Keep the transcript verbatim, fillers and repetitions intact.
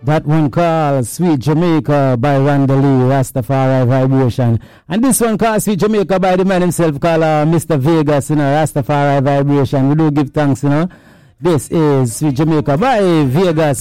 That one called Sweet Jamaica by Randall Rastafari Vibration. And this one called Sweet Jamaica by the man himself called uh, Mister Vegas, you know, Rastafari Vibration. We do give thanks, you know. This is Sweet Jamaica by Vegas.